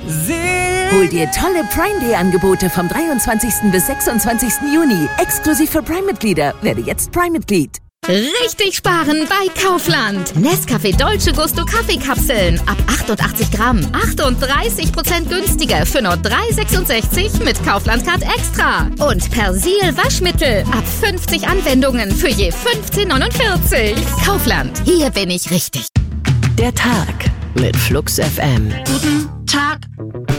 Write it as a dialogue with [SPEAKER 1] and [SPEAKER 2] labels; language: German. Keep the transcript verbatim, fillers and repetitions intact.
[SPEAKER 1] Hol dir tolle Prime Day Angebote vom dreiundzwanzigsten bis sechsundzwanzigsten Juni. Exklusiv für Prime-Mitglieder. Werde jetzt Prime-Mitglied.
[SPEAKER 2] Richtig sparen bei Kaufland. Nescafé Dolce Gusto Kaffeekapseln ab achtundachtzig Gramm. achtunddreißig Prozent günstiger für nur drei Euro sechsundsechzig mit Kaufland Card Extra. Und Persil Waschmittel ab fünfzig Anwendungen für je fünfzehn Euro neunundvierzig. Kaufland, hier bin ich richtig.
[SPEAKER 3] Der Tag mit Flux F M.
[SPEAKER 4] Guten Tag.